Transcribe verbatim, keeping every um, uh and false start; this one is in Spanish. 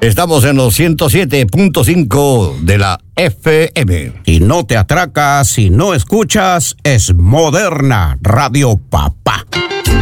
Estamos en los ciento siete punto cinco de la F M. Y no te atracas si no escuchas Es Moderna Radio Papá.